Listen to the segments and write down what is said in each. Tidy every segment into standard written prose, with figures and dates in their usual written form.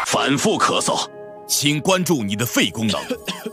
反复咳嗽，请关注你的肺功能。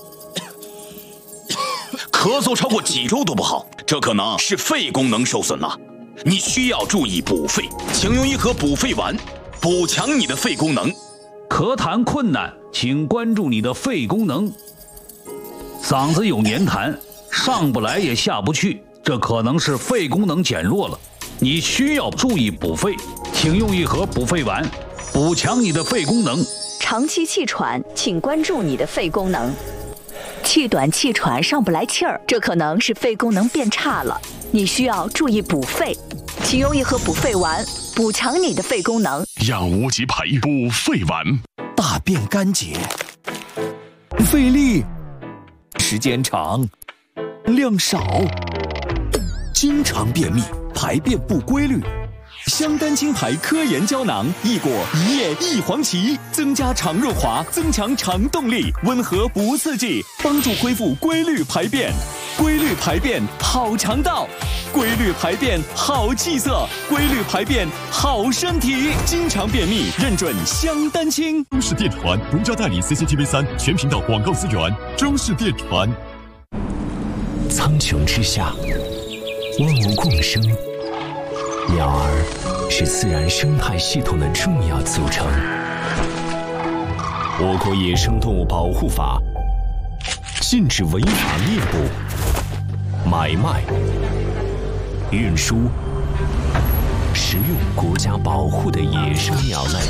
咳嗽超过几周都不好，这可能是肺功能受损了。你需要注意补肺，请用一盒补肺丸，补强你的肺功能。 咳痰困难，请关注你的肺功能。嗓子有黏痰，上不来也下不去，这可能是肺功能减弱了。你需要注意补肺，请用一盒补肺丸，补强你的肺功能。 长期气喘，请关注你的肺功能。气短气喘上不来气儿，这可能是肺功能变差了，你需要注意补肺，请用一盒补肺丸，补强你的肺功能。 养无极培补肺丸， 大便干结，费力，时间长，量少，经常便秘，排便不规律。香丹青牌科研胶囊益果一叶一黄芪，增加肠润滑，增强肠动力，温和不刺激，帮助恢复规律排便。规律排便好肠道，规律排便好气色，规律排便好身体。经常便秘认准香丹青。 中视电传独家代理 CCTV3 全频道广告资源，中视电传。 苍穹之下，万物共生。鸟儿是自然生态系统的重要组成。我国野生动物保护法禁止违法猎捕、买卖、运输、食用国家保护的野生鸟类。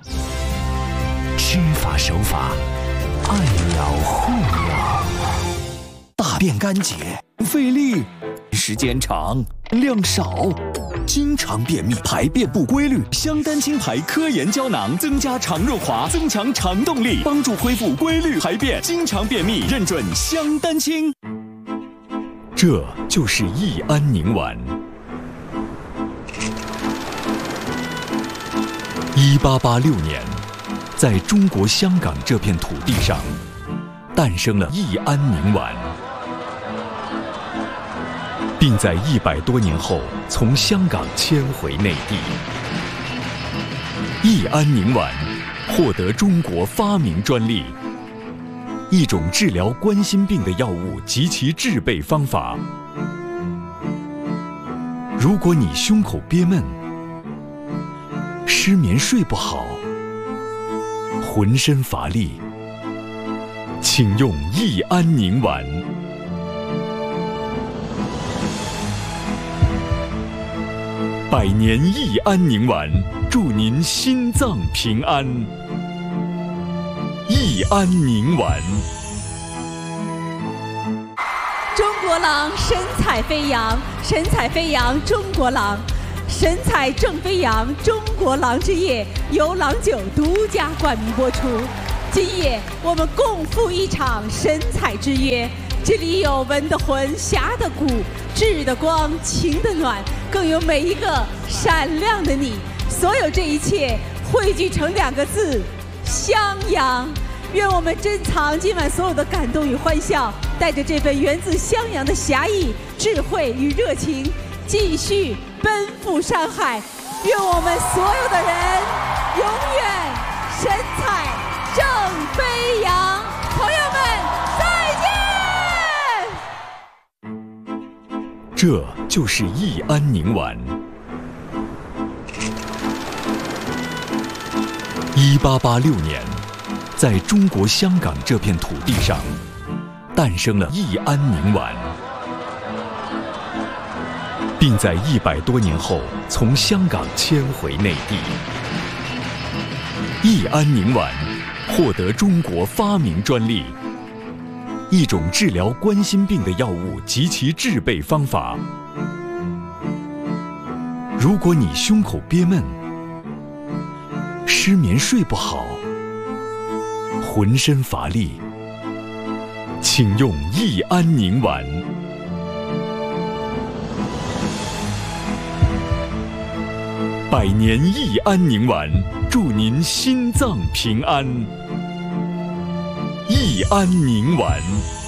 知法守法，爱鸟护鸟。 大便干结，费力，时间长，量少，经常便秘，排便不规律。香丹青牌科研胶囊增加肠润滑，增强肠动力，帮助恢复规律排便。经常便秘认准香丹青。 这就是益安宁丸。1886年，在中国香港这片土地上，诞生了益安宁丸，并在100多年后从香港迁回内地。益安宁丸获得中国发明专利，一种治疗冠心病的药物及其制备方法。如果你胸口憋闷、失眠睡不好、浑身乏力，请用益安宁丸。百年益安宁丸，祝您心脏平安。益安宁丸。 中国狼神采飞扬，神采飞扬中国狼，神采正飞扬中国狼之夜由郎酒独家冠名播出。今夜我们共赴一场神采之约，这里有文的魂、侠的骨、志的光、情的暖，更有每一个闪亮的你。所有这一切汇聚成2个字：襄阳。愿我们珍藏今晚所有的感动与欢笑，带着这份源自襄阳的侠义、智慧与热情，继续奔赴山海。愿我们所有的人永远神采正飞扬。朋友们，再见。 这就是益安宁丸。1886年，在中国香港这片土地上，诞生了益安宁丸，并在100多年后从香港迁回内地。益安宁丸获得中国发明专利，一种治疗冠心病的药物及其制备方法。如果你胸口憋闷、失眠睡不好、浑身乏力，请用益安宁丸。百年益安宁丸，祝您心脏平安。益安宁丸。